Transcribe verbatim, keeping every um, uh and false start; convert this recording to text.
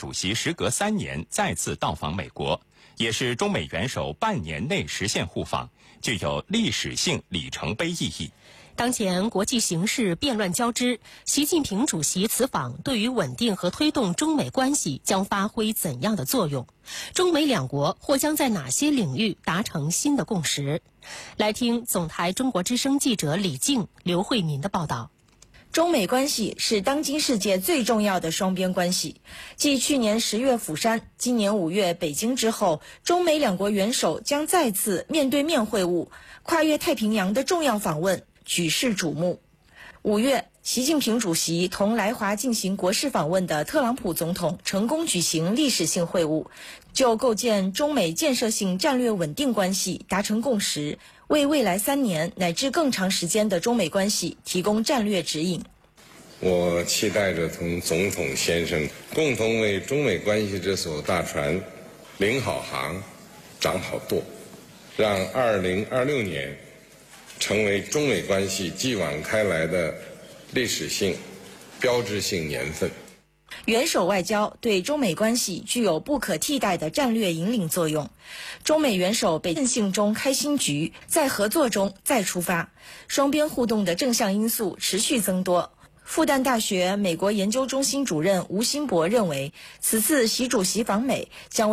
主席时隔三年再次到访美国，也是中美元首半年内实现互访，具有历史性里程碑意义。 当前国际形势变乱交织，习近平主席此访对于稳定和推动中美关系将发挥怎样的作用？中美两国或将在哪些领域达成新的共识？来听总台中国之声记者李静、刘慧民的报道。 中美关系是当今世界最重要的双边关系。继去年十月釜山、今年五月北京之后，中美两国元首将再次面对面会晤，跨越太平洋的重要访问举世瞩目。五月，习近平主席同来华进行国事访问的特朗普总统成功举行历史性会晤，就构建中美建设性战略稳定关系达成共识，为未来三年乃至更长时间的中美关系提供战略指引。 我期待着同总统先生共同为中美关系这艘大船领好航、掌好舵，让二零二六年成为中美关系继往开来的历史性、标志性年份。 元首外交对中美关系具有不可替代的战略引领作用。中美元首被韧性中开新局，在合作中再出发，双边互动的正向因素持续增多。复旦大学美国研究中心主任吴新博认为，此次习主席访美将为